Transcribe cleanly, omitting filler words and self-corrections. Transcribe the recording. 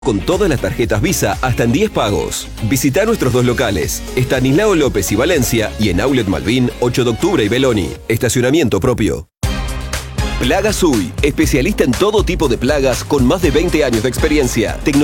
Con todas las tarjetas Visa hasta en 10 pagos. Visita nuestros 2 locales, Estanislao López y Valencia, y en Outlet Malvin, 8 de octubre y Beloni. Estacionamiento propio. Plagas UI, especialista en todo tipo de plagas con más de 20 años de experiencia.